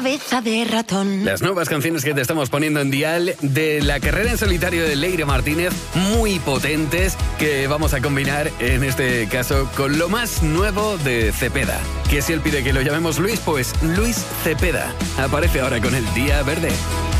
cabeza de ratón. Las nuevas canciones que te estamos poniendo en dial de la carrera en solitario de Leire Martínez, muy potentes, que vamos a combinar en este caso con lo más nuevo de Cepeda. Que si él pide que lo llamemos Luis, pues Luis Cepeda. Aparece ahora con el Día Verde.